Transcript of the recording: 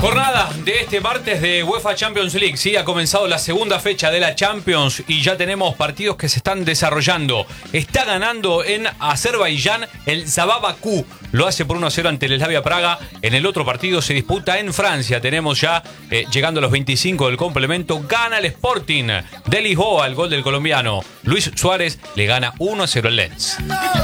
Jornada de este martes de UEFA Champions League. Sí, ha comenzado la segunda fecha de la Champions y ya tenemos partidos que se están desarrollando. Está ganando en Azerbaiyán el Sabah Bakú. Lo hace por 1-0 ante el Slavia Praga. En el otro partido se disputa en Francia. Tenemos ya, llegando a los 25 del complemento, gana el Sporting de Lisboa, el gol del colombiano Luis Suárez. Le gana 1-0 al Lens.